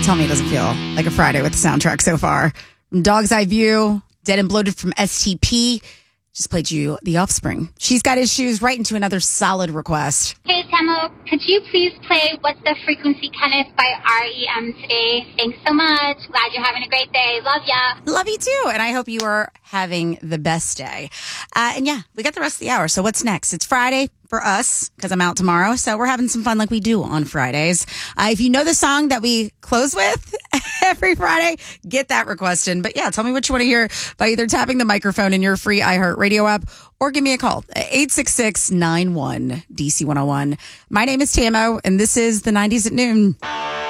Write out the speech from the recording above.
tell me it doesn't feel like a Friday with the soundtrack so far. From Dog's Eye View, Dead and Bloated from STP. Just played you The Offspring. She's Got Issues right into another solid request. Hey, Tamo, could you please play What's the Frequency, Kenneth by REM today? Thanks so much. Glad you're having a great day. Love ya. Love you too. And I hope you are having the best day. And yeah, we got the rest of the hour. So what's next? It's Friday for us because I'm out tomorrow. So we're having some fun like we do on Fridays. If you know the song that we close with every Friday, get that request in. But yeah, tell me what you want to hear by either tapping the microphone in your free iHeartRadio app or give me a call at 866-91-DC101. My name is Tamo, and this is the 90s at Noon.